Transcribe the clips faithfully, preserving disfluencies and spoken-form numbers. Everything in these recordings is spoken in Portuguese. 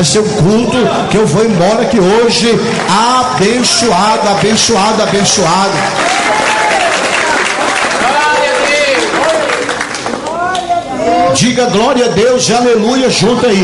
Vai ser um culto que eu vou embora aqui hoje abençoado, abençoado, abençoado. Diga glória a Deus e aleluia junto aí.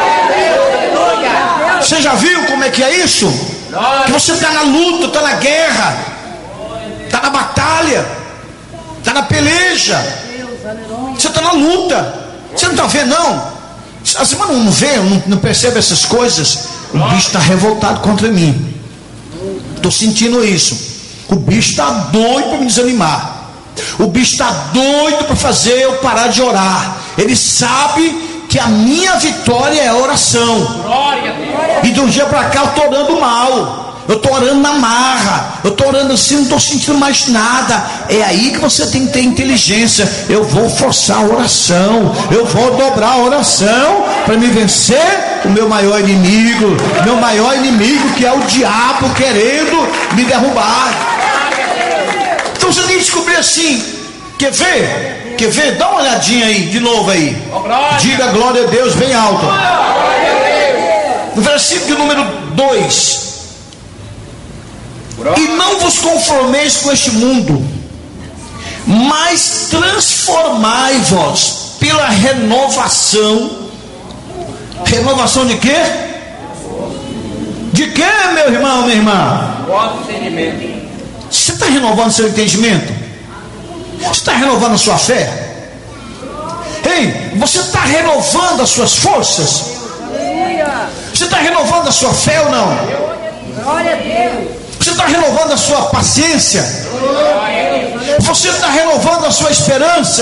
Você já viu como é que é isso? Que você está na luta, está na guerra, está na batalha, está na peleja. Você está na luta. Você não está vendo não? A semana não vê, não, não percebe essas coisas. O bicho está revoltado contra mim. Estou sentindo isso. O bicho está doido para me desanimar. O bicho está doido para fazer eu parar de orar. Ele sabe que a minha vitória é a oração. E de um dia para cá eu estou orando mal. Eu estou orando na marra. Eu estou orando assim, não estou sentindo mais nada. É aí que você tem que ter inteligência. Eu vou forçar a oração. Eu vou dobrar a oração para me vencer o meu maior inimigo. Meu maior inimigo, que é o diabo querendo me derrubar. Então você tem que descobrir assim. Quer ver? Quer ver? Dá uma olhadinha aí, de novo aí. Diga glória a Deus bem alto. No versículo número dois. E não vos conformeis com este mundo, mas transformai-vos pela renovação. Renovação de quê? De quê, meu irmão, minha irmã? Você está renovando seu entendimento? Você está renovando a sua fé? Ei, você está renovando as suas forças? Você está renovando a sua fé ou não? Glória a Deus. Você está renovando a sua paciência? Você está renovando a sua esperança?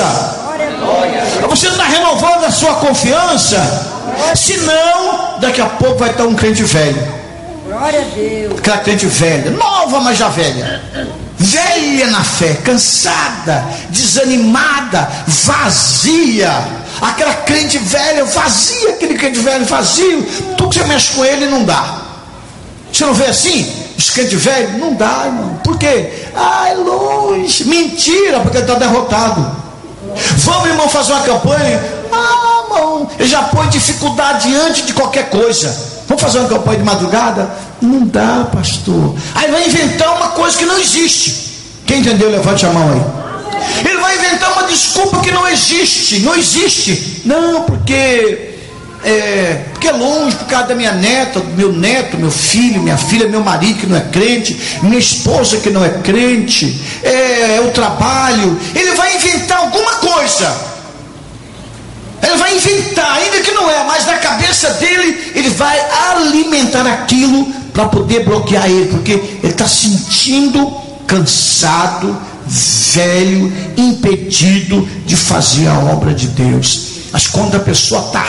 Você está renovando a sua confiança? Se não, daqui a pouco vai estar um crente velho. Glória a Deus. Aquela crente velha, nova, mas já velha. Velha na fé, cansada, desanimada, vazia. Aquela crente velha, vazia, aquele crente velho vazio. Tudo que você mexe com ele não dá. Você não vê assim? Os crentes velhos, não dá, irmão. Por quê? Ah, é longe. Mentira, porque ele está derrotado. Vamos, irmão, fazer uma campanha. Ah, irmão, ele já põe dificuldade diante de qualquer coisa. Vamos fazer uma campanha de madrugada? Não dá, pastor. Aí vai inventar uma coisa que não existe. Quem entendeu, levante a mão aí. Ele vai inventar uma desculpa que não existe. Não existe. Não, porque... É, porque é longe, por causa da minha neta, do meu neto, meu filho, minha filha, meu marido que não é crente, minha esposa que não é crente, é, é o trabalho. Ele vai inventar alguma coisa. Ele vai inventar, ainda que não é, mas na cabeça dele, ele vai alimentar aquilo para poder bloquear ele, porque ele está sentindo cansado, velho, impedido de fazer a obra de Deus. Mas quando a pessoa está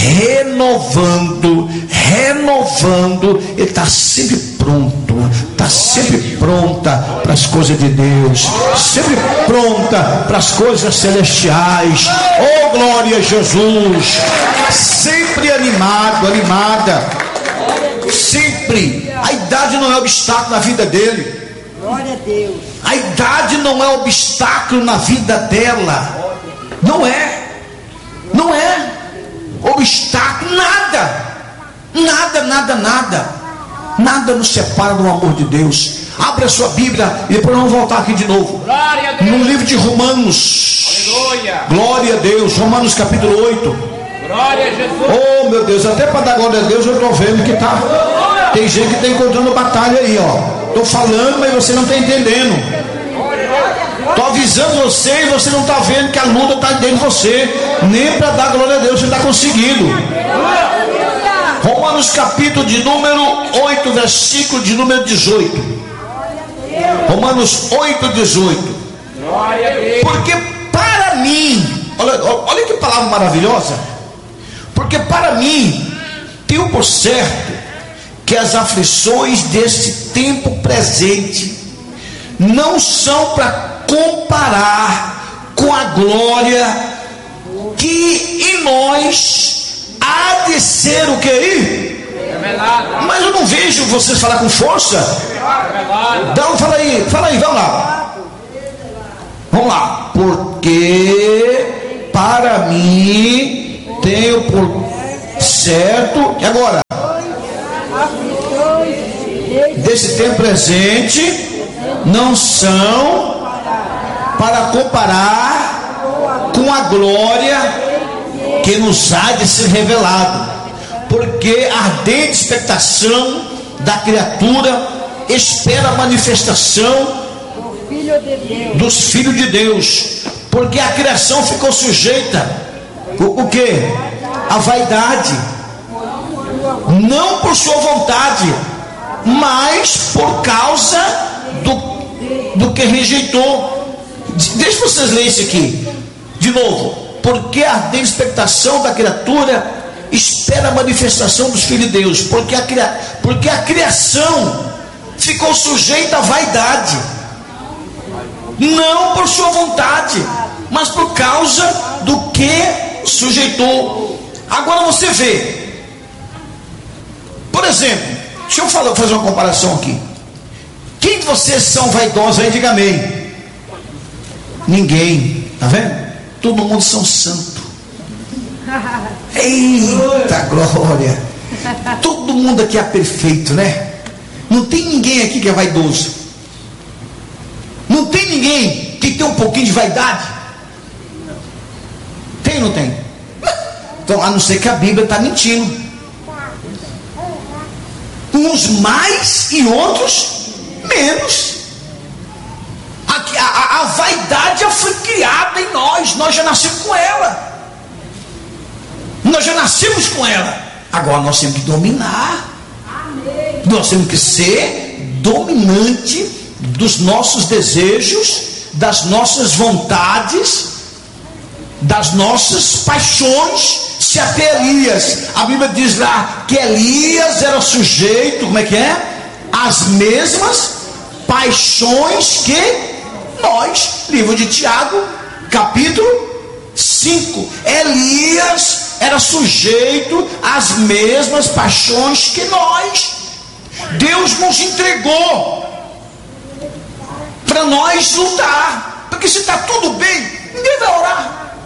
renovando, renovando, ele está sempre pronto, está sempre pronta para as coisas de Deus, sempre pronta para as coisas celestiais. Oh, glória a Jesus! Sempre animado, animada, sempre. A idade não é obstáculo na vida dele. Glória a Deus. A idade não é obstáculo na vida dela. Não é. Não é obstáculo, nada, nada, nada, nada, nada nos separa do amor de Deus. Abra a sua Bíblia e depois vamos voltar aqui de novo. No livro de Romanos. Aleluia. Glória a Deus. Romanos capítulo oito. Glória a Jesus. Oh, meu Deus, até para dar glória a Deus eu estou vendo que tá. Tem gente que está encontrando batalha aí, ó. Estou falando, mas você não está entendendo. Estou avisando você e você não está vendo que a luta está dentro de você. Nem para dar glória a Deus você está conseguindo. Romanos capítulo de número oito, versículo de número dezoito. Romanos oito, dezoito. Porque para mim, olha, olha que palavra maravilhosa. Porque para mim, tenho por certo que as aflições deste tempo presente não são para comparar com a glória que em nós há de ser o que aí? Mas eu não vejo vocês falar com força. Então fala aí, fala aí, vamos lá. Vamos lá. Porque para mim tenho por certo. E agora? desse tempo presente não são para comparar com a glória que nos há de ser revelado, porque a ardente expectação da criatura espera a manifestação dos filhos de Deus, porque a criação ficou sujeita o, o que? A vaidade, não por sua vontade, mas por causa do, do que rejeitou. Deixa vocês lerem isso aqui de novo. Porque a ardente expectação da criatura espera a manifestação dos filhos de Deus, porque a, cria, porque a criação ficou sujeita à vaidade, não por sua vontade, mas por causa do que sujeitou. Agora você vê, por exemplo, deixa eu falar, fazer uma comparação aqui. Quem de vocês são vaidosos aí? Diga amém. Ninguém, tá vendo? Todo mundo são santos. Eita glória! Todo mundo aqui é perfeito, né? Não tem ninguém aqui que é vaidoso. Não tem ninguém que tem um pouquinho de vaidade. Tem ou não tem? Então, a não ser que a Bíblia está mentindo. Uns mais e outros menos. A, a, a vaidade já foi criada em nós. Nós já nascemos com ela. Nós já nascemos com ela. Agora nós temos que dominar. Nós temos que ser dominante dos nossos desejos, das nossas vontades, das nossas paixões. Se até Elias, a Bíblia diz lá que Elias era sujeito, como é que é? As mesmas paixões que nós. Livro de Tiago, capítulo cinco. Elias era sujeito às mesmas paixões que nós. Deus nos entregou para nós lutar, porque se está tudo bem, ninguém vai orar.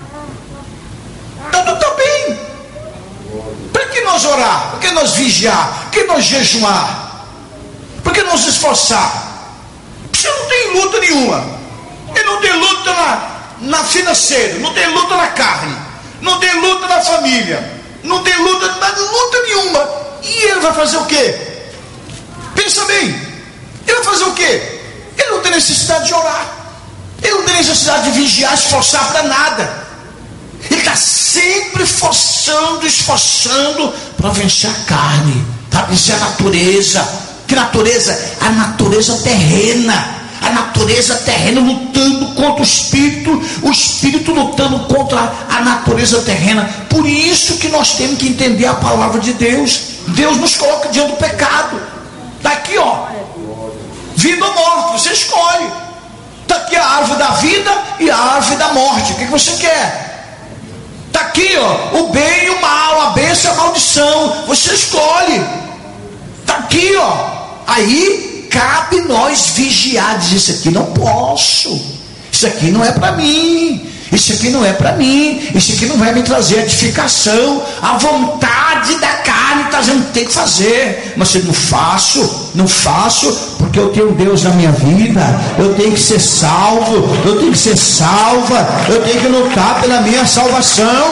Tudo está bem. Para que nós orar? Para que nós vigiar? Para que nós jejuar? Para que nós esforçar? Você não tem luta nenhuma. Ele não tem luta na, na financeira, não tem luta na carne, não tem luta na família, não tem luta, luta nenhuma. E ele vai fazer o quê? Pensa bem, ele vai fazer o quê? Ele não tem necessidade de orar, ele não tem necessidade de vigiar, esforçar para nada. Ele está sempre forçando, esforçando para vencer a carne, para vencer a natureza. Que natureza? A natureza terrena. A natureza terrena lutando contra o espírito, o espírito lutando contra a natureza terrena. Por isso que nós temos que entender a palavra de Deus. Deus nos coloca diante do pecado. Está aqui, ó, vida ou morte, você escolhe. Está aqui a árvore da vida e a árvore da morte. O que você quer? Está aqui, ó, o bem e o mal, a bênção e a maldição. Você escolhe. Está aqui, ó. Aí cabe nós vigiar, dizer: isso aqui não posso, isso aqui não é para mim, isso aqui não é para mim, isso aqui não vai me trazer edificação. A vontade da carne está dizendo: tem que fazer, mas eu não faço, não faço, porque eu tenho Deus na minha vida, eu tenho que ser salvo, eu tenho que ser salva, eu tenho que lutar pela minha salvação.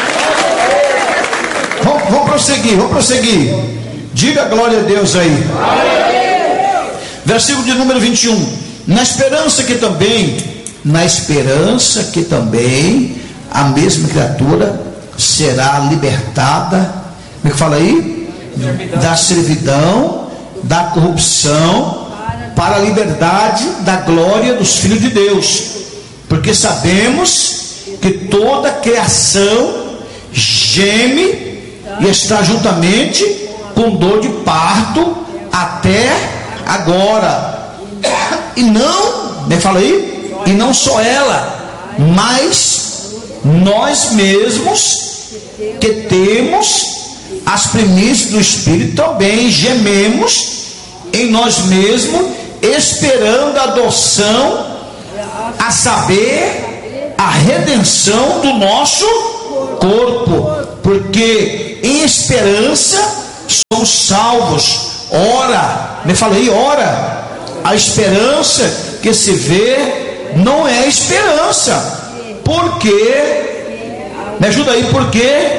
Vamos, vamos prosseguir, vamos prosseguir. Diga glória a Deus aí. Versículo de número vinte e um. Na esperança que também, na esperança que também a mesma criatura será libertada, como é que fala aí? Da servidão, da corrupção, para a liberdade da glória dos filhos de Deus. Porque sabemos que toda a criação geme e está juntamente com dor de parto até agora. E não, me fala aí, e não só ela, mas nós mesmos que temos as primícias do Espírito também gememos em nós mesmos, esperando a adoção, a saber, a redenção do nosso corpo, porque em esperança somos salvos. ora, me fala aí, ora. A esperança que se vê não é esperança. Por quê? Me ajuda aí, por quê?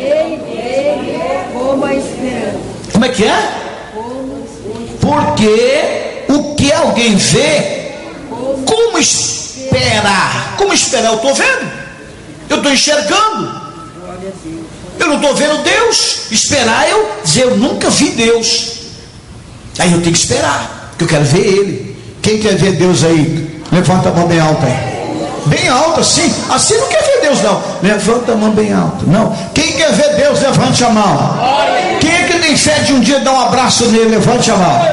Como é que é? Porque o que alguém vê, como esperar? Como esperar? Eu estou vendo, eu estou enxergando, eu não estou vendo Deus. Esperar eu dizer, eu nunca vi Deus. Aí eu tenho que esperar, porque eu quero ver Ele. Quem quer ver Deus aí? Levanta a mão bem alta aí. Bem alta, assim. Assim não quer ver Deus, não. Levanta a mão bem alta. Não. Quem quer ver Deus, levante a mão. Quem é que tem fé de um dia dar um abraço nele? Levante a mão.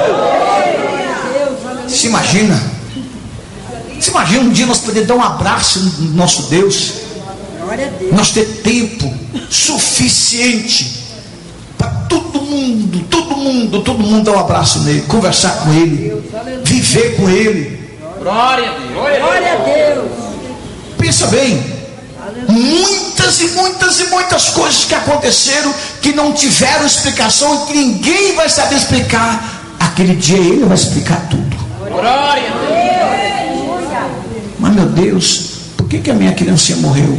Se imagina. Se imagina um dia nós poder dar um abraço no nosso Deus. Nós ter tempo suficiente para todo mundo, todo mundo, todo mundo dar um abraço nele, conversar com ele, viver com ele. Glória a Deus. Glória a Deus. Pensa bem, muitas e muitas e muitas coisas que aconteceram que não tiveram explicação e que ninguém vai saber explicar. Aquele dia ele vai explicar tudo. Glória a Deus. Mas meu Deus, por que que a minha criancinha morreu?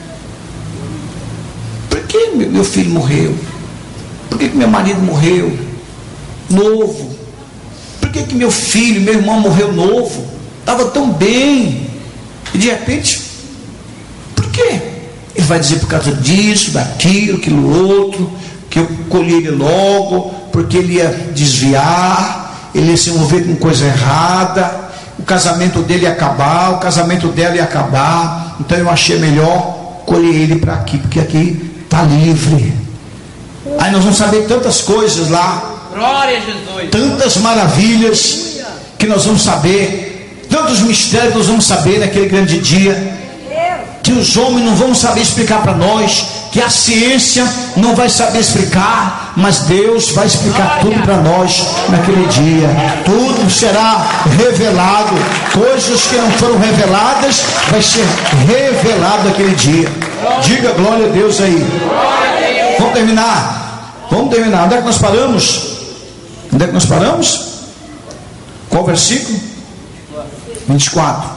Por que meu filho morreu? Por que que meu marido morreu novo? Por que que meu filho, meu irmão morreu novo? Estava tão bem. E de repente, por quê? Ele vai dizer por causa disso, daquilo, aquilo outro, que eu colhi ele logo, porque ele ia desviar, ele ia se envolver com coisa errada, o casamento dele ia acabar, o casamento dela ia acabar, então eu achei melhor colher ele para aqui, porque aqui está livre. Aí nós vamos saber tantas coisas lá. Glória a Jesus. Tantas maravilhas que nós vamos saber. Tantos mistérios nós vamos saber naquele grande dia, que os homens não vão saber explicar para nós, que a ciência não vai saber explicar, mas Deus vai explicar tudo para nós naquele dia. Tudo será revelado, coisas que não foram reveladas vai ser revelado naquele dia. Diga glória a Deus aí. Vamos terminar, vamos terminar. Onde é que nós paramos? Onde é que nós paramos? Qual versículo? vinte e quatro,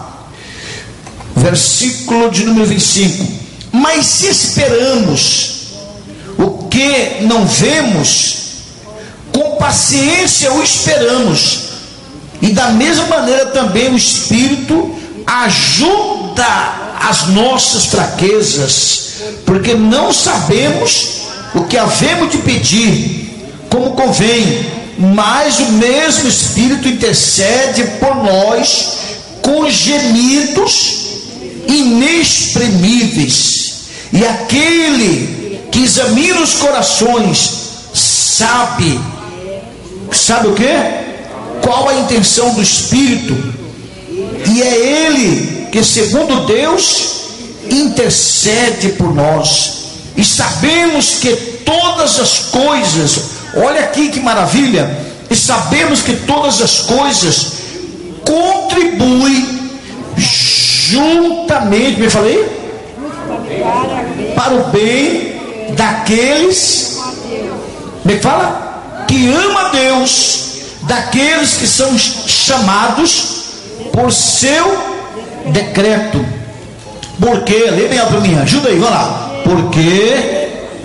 versículo de número vinte e cinco. Mas se esperamos o que não vemos, com paciência o esperamos, e da mesma maneira também o Espírito ajuda as nossas fraquezas, porque não sabemos o que havemos de pedir como convém, mas o mesmo Espírito intercede por nós com gemidos inexprimíveis. E aquele que examina os corações sabe, sabe o que? Qual a intenção do Espírito, e é Ele que, segundo Deus, intercede por nós. E sabemos que todas as coisas, olha aqui que maravilha, e sabemos que todas as coisas contribui juntamente, me falei? Para o bem daqueles, me fala? Que ama a Deus, daqueles que são chamados por seu decreto. Porque, lê bem para mim, ajuda aí, vamos lá. Porque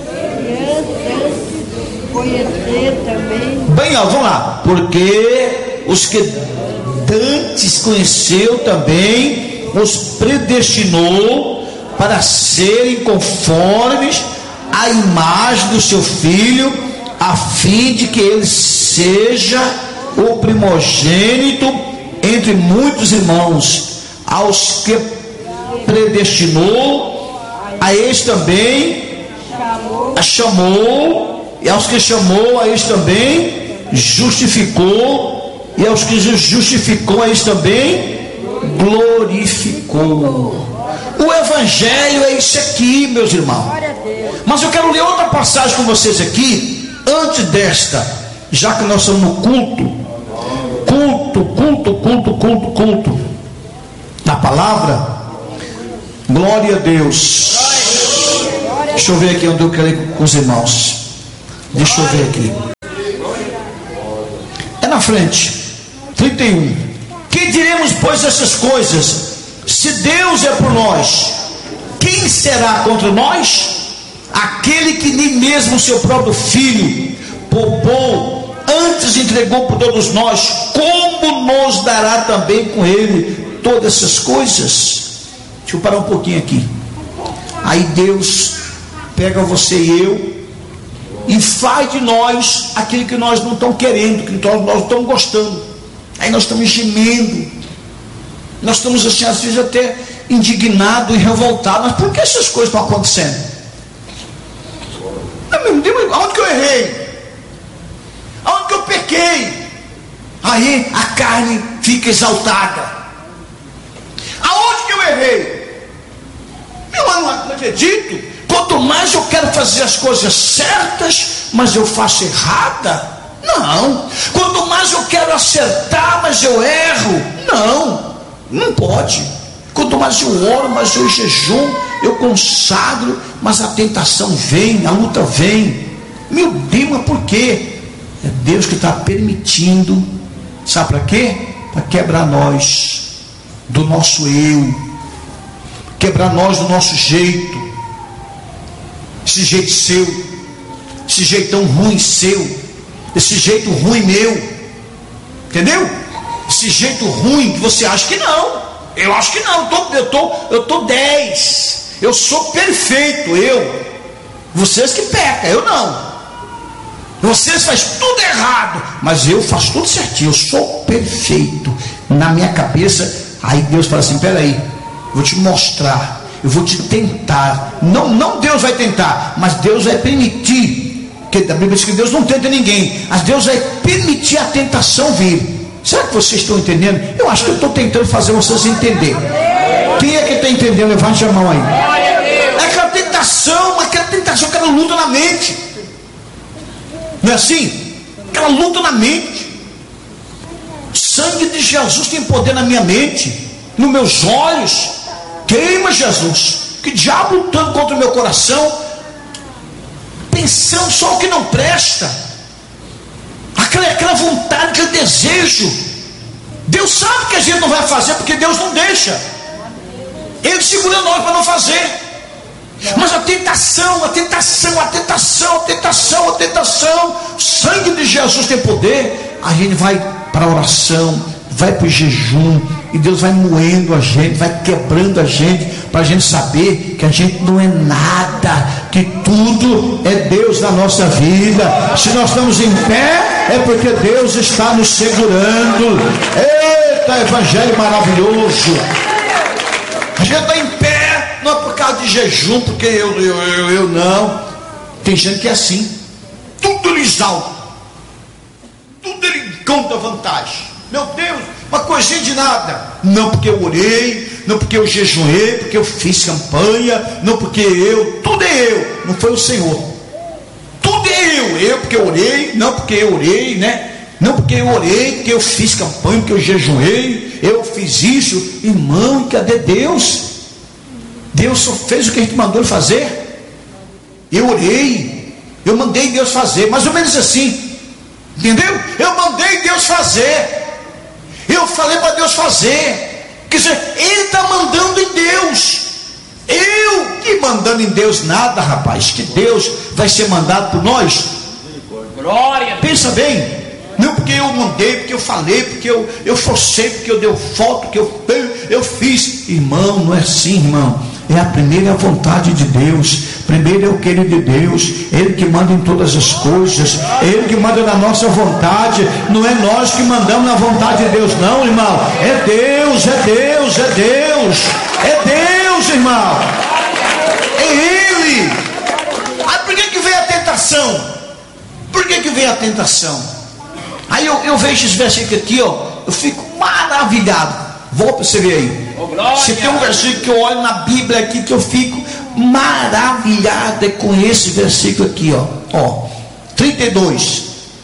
bem, ó, vamos lá. Porque os que dantes conheceu também, os predestinou para serem conformes à imagem do seu Filho, a fim de que ele seja o primogênito entre muitos irmãos. Aos que predestinou, a este também a chamou, e aos que chamou, a este também justificou, e aos que justificou, a este também glorificou. O Evangelho é isso aqui, meus irmãos. Mas eu quero ler outra passagem com vocês aqui, antes desta, já que nós estamos no culto, culto, culto, culto, culto, culto, na palavra. Glória a Deus. Deixa eu ver aqui onde eu quero ir com os irmãos. Deixa eu ver aqui. frente, trinta e um. Que diremos, pois, essas coisas? Se Deus é por nós, quem será contra nós? Aquele que nem mesmo o seu próprio filho poupou, antes entregou por todos nós, como nos dará também com ele todas essas coisas? Deixa eu parar um pouquinho aqui. Aí Deus pega você e eu e faz de nós aquilo que nós não estamos querendo, que nós não estamos gostando. Aí nós estamos gemendo, nós estamos assim, às vezes até indignados e revoltados. Mas por que essas coisas estão acontecendo? Aonde que eu errei? Aonde que eu pequei? Aí a carne fica exaltada. Aonde que eu errei? Eu não acredito. Quanto mais eu quero fazer as coisas certas, mas eu faço errada. Não. Quanto mais eu quero acertar, mas eu erro. Não, não pode. Quanto mais eu oro, mais eu jejum, eu consagro, mas a tentação vem, a luta vem. Meu Deus, mas por quê? É Deus que está permitindo. Sabe para quê? Para quebrar nós do nosso eu, quebrar nós do nosso jeito, esse jeito seu, esse jeitão ruim seu, esse jeito ruim meu, entendeu? Esse jeito ruim que você acha que não. Eu acho que não, eu tô, eu tô, eu tô dez, eu sou perfeito, eu, vocês que pecam, eu não, vocês fazem tudo errado, mas eu faço tudo certinho, eu sou perfeito, na minha cabeça. Aí Deus fala assim, peraí, vou te mostrar, eu vou te tentar, não, não Deus vai tentar, mas Deus vai permitir, porque a Bíblia diz que Deus não tenta ninguém, mas Deus vai permitir a tentação vir. Será que vocês estão entendendo? Eu acho que eu estou tentando fazer vocês entenderem. Quem é que está entendendo? Levante a mão aí. É aquela tentação, aquela tentação, aquela luta na mente. Não é assim? Aquela luta na mente. O sangue de Jesus tem poder na minha mente, nos meus olhos. Queima Jesus. Que diabo lutando contra o meu coração, pensando só o que não presta. Aquela, aquela vontade, aquele desejo. Deus sabe que a gente não vai fazer, porque Deus não deixa. Ele segura nós para não fazer. Mas a tentação, a tentação, a tentação, a tentação, a tentação. O sangue de Jesus tem poder. A gente vai para a oração, vai para o jejum, e Deus vai moendo a gente, vai quebrando a gente, para a gente saber que a gente não é nada, que tudo é Deus na nossa vida. Se nós estamos em pé, é porque Deus está nos segurando. Eita, evangelho maravilhoso! A gente está em pé, não é por causa de jejum, porque eu, eu, eu, eu não. Tem gente que é assim, tudo ele exalta, tudo ele conta vantagem. Meu Deus, uma coisinha de nada. Não porque eu orei, não porque eu jejuei, porque eu fiz campanha, não porque eu, tudo é eu, não foi o Senhor. Tudo é eu, eu porque eu orei, não porque eu orei, né? Não porque eu orei, porque eu fiz campanha, porque eu jejuei, eu fiz isso. Irmão, cadê Deus? Deus só fez o que a gente mandou ele fazer. Eu orei, eu mandei Deus fazer, mais ou menos assim, entendeu? Eu mandei Deus fazer. Eu falei para Deus fazer. Quer dizer, Ele está mandando em Deus. Eu que mandando em Deus nada, rapaz. Que Deus vai ser mandado por nós? Glória. Pensa bem. Não porque eu mandei, porque eu falei, porque eu, eu forcei, porque eu dei foto, porque eu, eu, eu fiz. Irmão, não é assim, irmão. É a primeira vontade de Deus. Primeiro é o querer de Deus. Ele que manda em todas as coisas. Ele que manda na nossa vontade. Não é nós que mandamos na vontade de Deus, não, irmão. É Deus, é Deus, é Deus. É Deus, irmão. É Ele. Aí por que que vem a tentação? Por que que vem a tentação? Aí eu, eu vejo esse versículo aqui, ó. Eu fico maravilhado. Vou para você ver aí. Oh, se tem um versículo que eu olho na Bíblia aqui que eu fico maravilhado, é com esse versículo aqui, ó, ó, trinta e dois.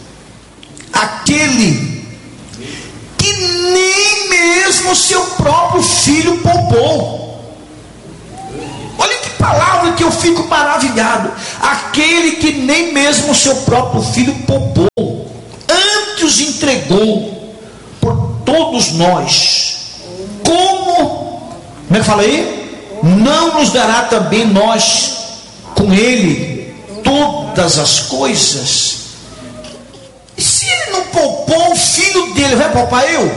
Aquele que nem mesmo seu próprio filho poupou. Olha que palavra que eu fico maravilhado. Aquele que nem mesmo seu próprio filho poupou, antes entregou todos nós, como, como é que fala aí? Não nos dará também nós com Ele todas as coisas? E se Ele não poupou o filho dele, vai poupar eu?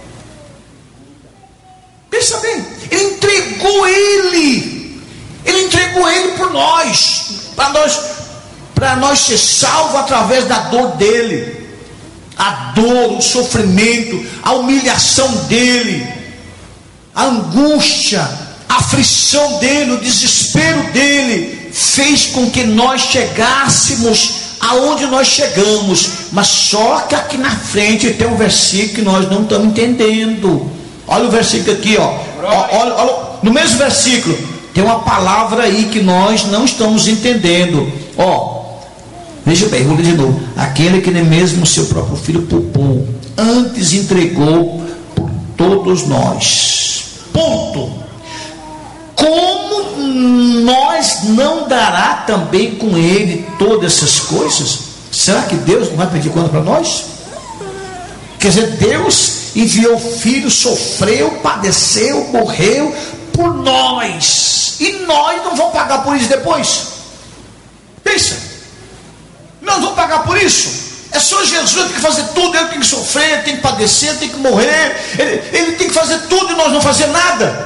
Pensa bem, Ele entregou Ele, Ele entregou Ele por nós, para nós, para nós ser salvos através da dor dele, a dor, o sofrimento, a humilhação dele, a angústia, a aflição dele, o desespero dele, fez com que nós chegássemos aonde nós chegamos. Mas só que aqui na frente tem um versículo que nós não estamos entendendo. Olha o versículo aqui, ó. Olha, olha, no mesmo versículo tem uma palavra aí que nós não estamos entendendo. Ó, veja bem, vou ler de novo. Aquele que nem mesmo seu próprio filho poupou, antes entregou por todos nós. Ponto. Como nós não dará também com ele todas essas coisas? Será que Deus não vai pedir conta para nós? Quer dizer, Deus enviou o filho, sofreu, padeceu, morreu por nós, e nós não vamos pagar por isso depois? Pensa, nós vamos pagar por isso? É só Jesus, tem que fazer tudo, ele tem que sofrer, ele tem que padecer, ele tem que morrer, ele, ele tem que fazer tudo e nós não fazer nada.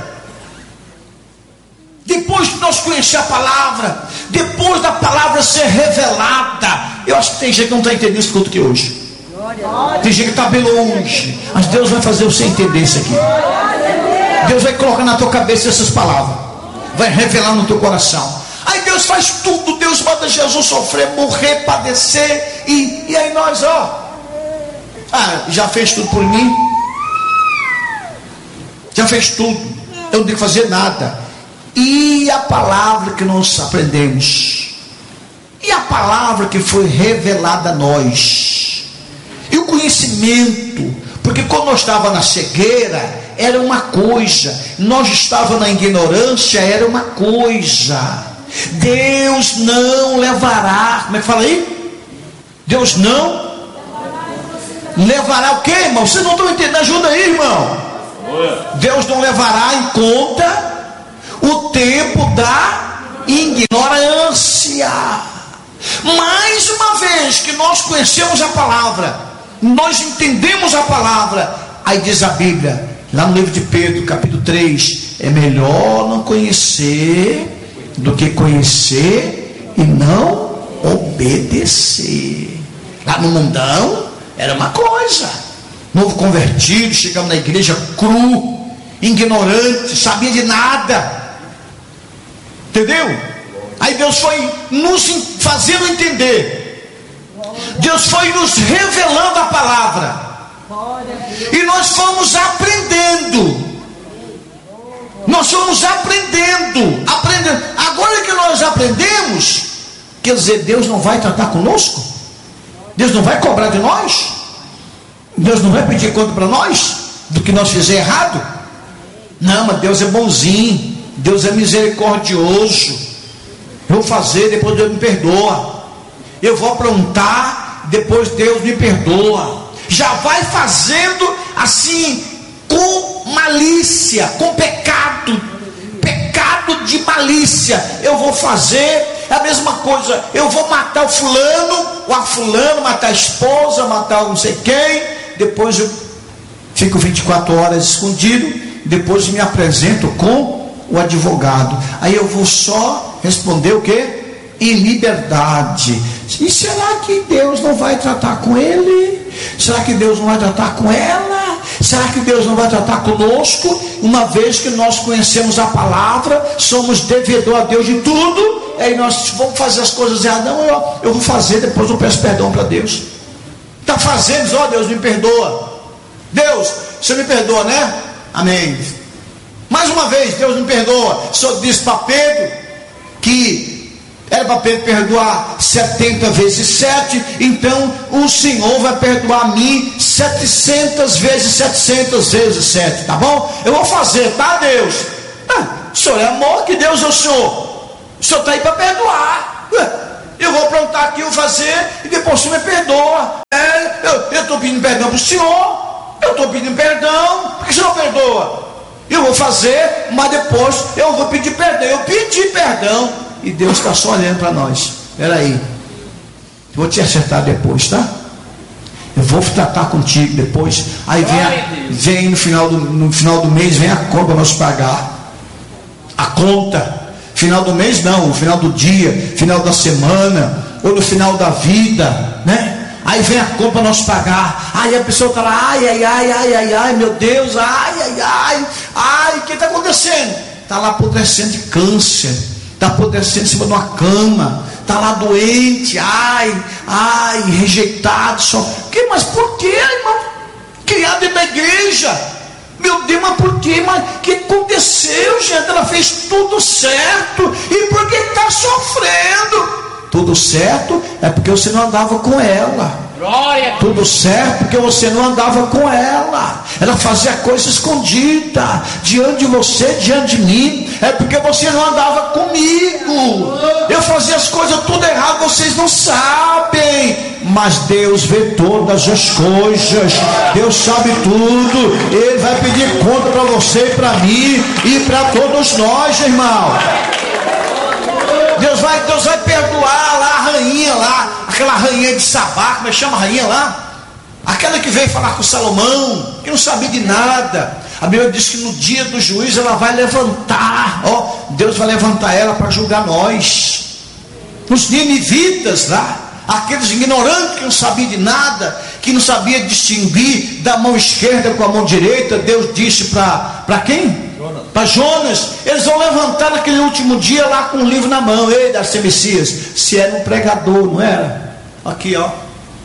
Depois que nós conhecemos a palavra, depois da palavra ser revelada, eu acho que tem gente que não está entendendo isso quanto que hoje. Tem gente que está bem longe, mas Deus vai fazer você entender isso aqui. Deus vai colocar na tua cabeça essas palavras, vai revelar no teu coração. Aí Deus faz tudo, Deus manda Jesus sofrer, morrer, padecer, e, e aí nós, ó, ah, já fez tudo por mim, já fez tudo, eu não tenho que fazer nada. E a palavra que nós aprendemos, e a palavra que foi revelada a nós, e o conhecimento, porque quando nós estávamos na cegueira era uma coisa, nós estávamos na ignorância era uma coisa. Deus não levará, como é que fala aí? Deus não levará o quê, irmão? Vocês não estão entendendo? Ajuda aí, irmão. Deus não levará em conta o tempo da ignorância. Mais uma vez que nós conhecemos a palavra, nós entendemos a palavra, aí diz a Bíblia, lá no livro de Pedro, capítulo três, é melhor não conhecer do que conhecer e não obedecer. Lá no mundão era uma coisa, novo convertido, chegamos na igreja cru, ignorante, sabia de nada, entendeu? Aí Deus foi nos fazendo entender, Deus foi nos revelando a palavra, e nós fomos aprendendo, nós fomos aprendendo, aprendendo. Agora que nós aprendemos, quer dizer, Deus não vai tratar conosco? Deus não vai cobrar de nós? Deus não vai pedir conta para nós do que nós fizemos errado? Não, mas Deus é bonzinho, Deus é misericordioso. Eu vou fazer, depois Deus me perdoa. Eu vou aprontar, depois Deus me perdoa. Já vai fazendo assim, com malícia, com pecado, pecado de malícia. Eu vou fazer a mesma coisa, eu vou matar o fulano, o a fulano, matar a esposa, matar não sei quem, depois eu fico vinte e quatro horas escondido, depois me apresento com o advogado, aí eu vou só responder o quê? Em liberdade. E será que Deus não vai tratar com ele? Será que Deus não vai tratar com ela? Será que Deus não vai tratar conosco? Uma vez que nós conhecemos a palavra, somos devedor a Deus de tudo, aí nós vamos fazer as coisas erradas. Não, eu, eu vou fazer, depois eu peço perdão para Deus. Está fazendo, ó, Deus me perdoa. Deus, você me perdoa, né? Amém. Mais uma vez, Deus me perdoa. O Senhor disse para Pedro que era para Pedro perdoar setenta vezes sete, então o Senhor vai perdoar a mim setecentas vezes setecentas vezes sete, tá bom? Eu vou fazer, tá, Deus? Ah, o Senhor é amor, que Deus é o Senhor. O Senhor está aí para perdoar. Eu vou aprontar aqui, eu vou fazer, e depois o Senhor me perdoa. É, eu estou pedindo perdão para o Senhor. Eu estou pedindo perdão, por que você não perdoa? Eu vou fazer, mas depois eu vou pedir perdão. Eu pedi perdão e Deus está só olhando para nós. Espera aí, vou te acertar depois, tá? Eu vou tratar contigo depois. Aí vem, a, vem no, final do, no final do mês, vem a conta para nós pagar. A conta. Final do mês não, no final do dia, final da semana, ou no final da vida, né? Aí vem a conta para nós pagar. Aí a pessoa está lá, ai, ai, ai, ai, ai, ai, meu Deus, ai, ai, ai, ai, o que está acontecendo? Está lá apodrecendo de câncer, está apodrecendo em cima de uma cama, está lá doente, ai, ai, rejeitado, só. Que, mas por que, irmão? Criado dentro da igreja. Meu Deus, mas por que? Mas o que aconteceu, gente? Ela fez tudo certo. E por que está sofrendo? Tudo certo é porque você não andava com ela. Glória. Tudo certo porque você não andava com ela. Ela fazia coisa escondida diante de você, diante de mim. É porque você não andava comigo. Eu fazia as coisas tudo errado, vocês não sabem. Mas Deus vê todas as coisas. Deus sabe tudo. Ele vai pedir conta para você e para mim e para todos nós, irmão. Deus vai, Deus vai perdoar lá a rainha lá, aquela rainha de Sabá, como é que chama a rainha lá? Aquela que veio falar com Salomão, que não sabia de nada. A Bíblia diz que no dia do juízo ela vai levantar, ó, Deus vai levantar ela para julgar nós. Os ninivitas lá, aqueles ignorantes que não sabiam de nada, que não sabia distinguir da mão esquerda com a mão direita, Deus disse para para quem? Para Jonas. Eles vão levantar naquele último dia lá com um livro na mão. Ei, Darcy Messias, se era um pregador, não era? Aqui, ó,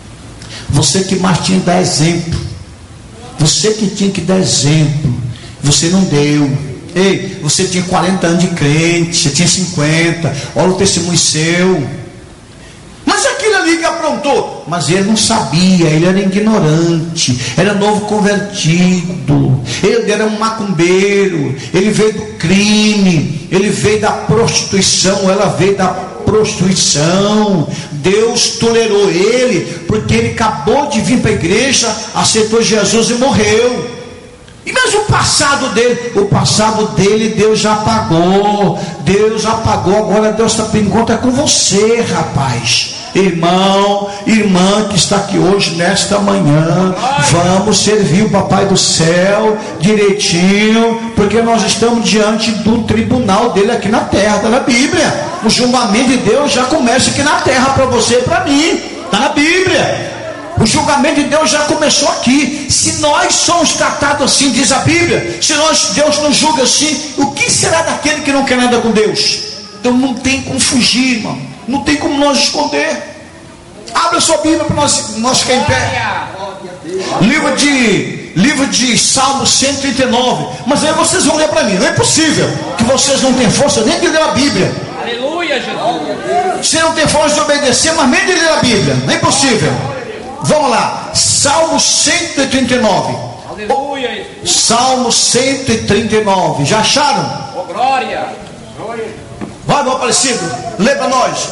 você que mais tinha que dar exemplo, você que tinha que dar exemplo, você não deu. Ei, você tinha quarenta anos de crente, você tinha cinquenta, olha o testemunho seu. Mas aquele ali que aprontou, mas ele não sabia, ele era ignorante, era novo convertido, ele era um macumbeiro, ele veio do crime, ele veio da prostituição, ela veio da prostituição. Deus tolerou ele, porque ele acabou de vir para a igreja, aceitou Jesus e morreu. E mas o passado dele, o passado dele Deus já apagou, Deus já apagou, agora Deus está pedindo conta com você, rapaz. Irmão, irmã que está aqui hoje, nesta manhã, vamos servir o Papai do Céu direitinho, porque nós estamos diante do tribunal dele aqui na terra, está na Bíblia. O julgamento de Deus já começa aqui na terra para você e para mim, está na Bíblia. O julgamento de Deus já começou aqui. Se nós somos tratados assim, diz a Bíblia, se nós, Deus nos julga assim, o que será daquele que não quer nada com Deus? Então não tem como fugir, irmão, não tem como nós esconder. Abra a sua Bíblia para nós, nós ficar em pé. Livro de, livro de Salmo cento e trinta e nove. Mas aí vocês vão ler para mim. Não é possível que vocês não tenham força nem de ler a Bíblia. Aleluia, Jesus. Você não tem força de obedecer, mas nem de ler a Bíblia. Não é possível. Vamos lá, Salmo cento e trinta e nove. Aleluia. Salmo cento e trinta e nove. Já acharam? Oh, glória. Glória. Vai, meu Aparecido, lê para nós.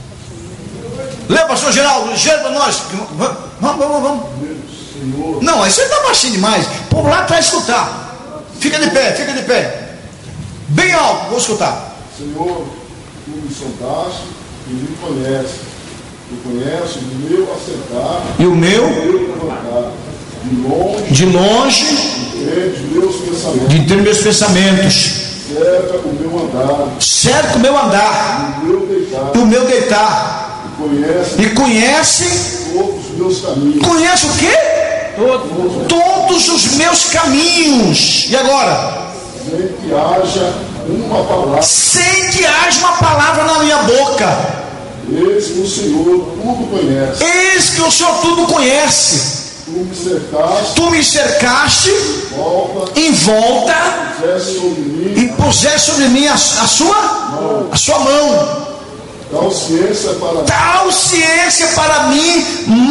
Lê, pastor Geraldo, lê para nós. Vamos, vamos, vamos. Não, isso aí está baixinho demais. O povo lá atrás escutar. Fica de pé, fica de pé. Bem alto, vou escutar. Senhor, tu me sondaste e me conheces. Tu conheces o meu assentar e o meu levantar. De longe, de longe, entende meus pensamentos. De entender meus pensamentos. Cerca o meu andar. Cerca o meu andar. E o meu deitar. E o meu deitar. E conhece, e conhece todos os meus caminhos. Conhece o quê? Todos. Todos os meus caminhos. E agora? Sem que haja uma palavra. Sem que haja uma palavra na minha boca. Eis que o Senhor tudo conhece. Eis que o Senhor tudo conhece. Tu me cercaste. Tu me cercaste. Volta, em volta. Puseste sobre mim, e puseste sobre mim a, a sua mão. A sua mão. Tal ciência para mim. Tal ciência para mim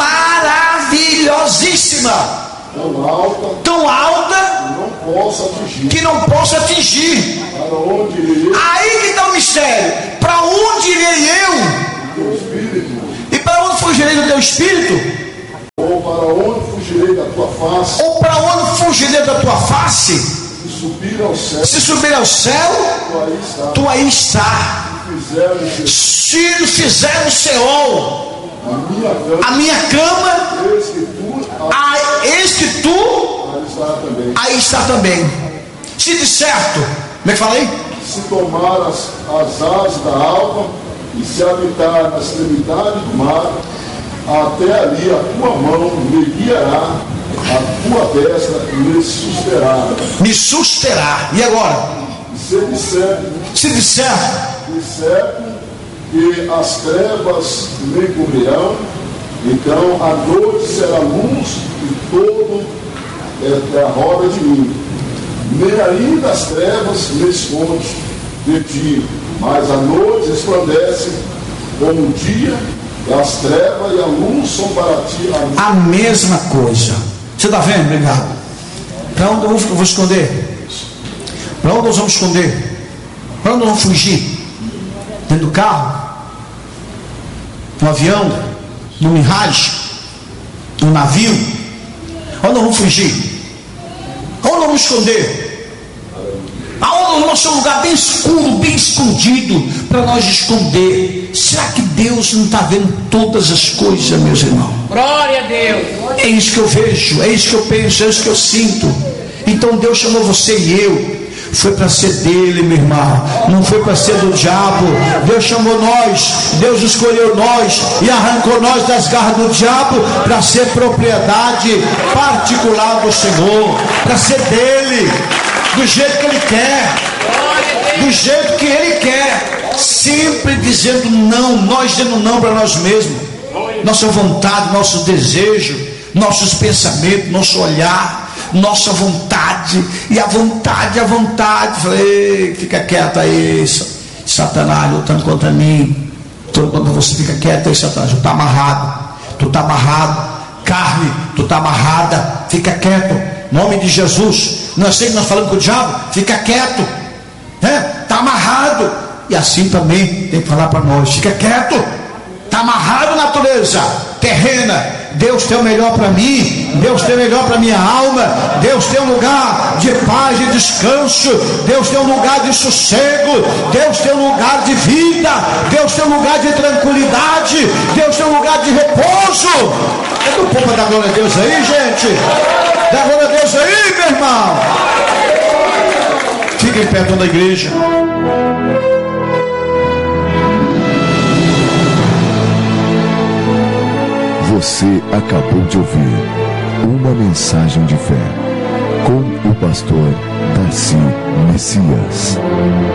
maravilhosíssima. Tão alta. Tão alta. Que não possa atingir. Que não possa atingir. Para onde irei eu? Aí que está o mistério. Para onde irei eu? Teu espírito. E para onde fugirei do teu espírito? Ou para onde fugirei da tua face? Ou para face. Se subir ao céu, Se subir ao céu, tu aí está. tu aí está. Fizeram Se fizer no Seol a minha cama, a minha cama, eis que tu ah, eis que tu aí está também. aí está também. Se de certo, como é que falei? Se tomar as, as asas da alma e se habitar na extremidade do mar, até ali a tua mão me guiará, a tua destra me susterá. Me susterá. E agora? Se disser, Se disser, disser que as trevas me cobrirão, então a noite será luz e todo é, é a roda de mim. Nem ainda as trevas me escondem de ti, mas a noite resplandece como o dia, e as trevas e a luz são para ti a a mesma coisa. Você está vendo? Obrigado. Para onde eu vou, eu vou esconder? Para onde nós vamos esconder? Para onde nós vamos fugir? Dentro do carro? No avião? No Mirage? No navio? Onde nós vamos fugir? Onde nós vamos esconder? Aonde nós temos um lugar bem escuro, bem escondido, para nós esconder? Será que Deus não está vendo todas as coisas, meus irmãos? Glória a Deus. É isso que eu vejo, é isso que eu penso, é isso que eu sinto. Então Deus chamou você e eu. Foi para ser dele, meu irmão. Não foi para ser do diabo. Deus chamou nós, Deus escolheu nós e arrancou nós das garras do diabo para ser propriedade particular do Senhor, para ser dele, do jeito que ele quer, do jeito que ele quer, sempre dizendo não, nós dizendo não para nós mesmos, nossa vontade, nosso desejo, nossos pensamentos, nosso olhar, nossa vontade, e a vontade, a vontade. Falei, fica quieto aí, Satanás lutando contra mim, lutando contra você. Fica quieto aí, Satanás, tu está amarrado, tu está amarrado, carne, tu está amarrada, fica quieto, em nome de Jesus. Não é assim que nós falamos com o diabo? Fica quieto, está amarrado. E assim também tem que falar para nós, fica quieto, está amarrado, natureza terrena. Deus tem o melhor para mim, Deus tem o melhor para minha alma, Deus tem um lugar de paz e descanso, Deus tem um lugar de sossego, Deus tem um lugar de vida, Deus tem um lugar de tranquilidade, Deus tem um lugar de repouso. É do povo da glória a Deus aí, gente, da glória a Deus aí, meu irmão. Fica em pé toda a igreja. Você acabou de ouvir uma mensagem de fé com o pastor Darcy Messias.